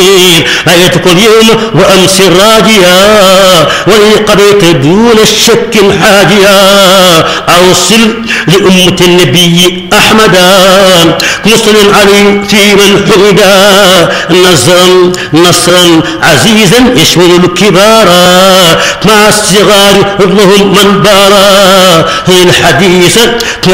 آيتك اليوم وأمس راجيا ولقضيت دون الشك حاجيا أوصل لأمة النبي أحمدا مسلم علي في من حمدا نصرا عزيزا يشمل الكبار مع الصغار كلهم من بارا هي الحديث